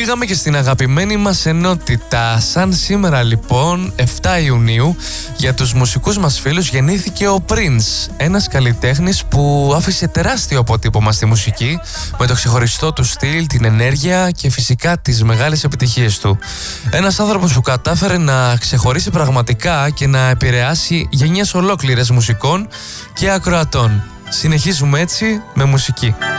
πήγαμε και στην αγαπημένη μας ενότητα. Σαν σήμερα λοιπόν, 7 Ιουνίου, για τους μουσικούς μας φίλους γεννήθηκε ο Prince, ένας καλλιτέχνης που άφησε τεράστιο αποτύπωμα στη μουσική με το ξεχωριστό του στυλ, την ενέργεια και φυσικά τις μεγάλες επιτυχίες του. Ένας άνθρωπος που κατάφερε να ξεχωρίσει πραγματικά και να επηρεάσει γενιές ολόκληρες μουσικών και ακροατών. Συνεχίζουμε έτσι με μουσική.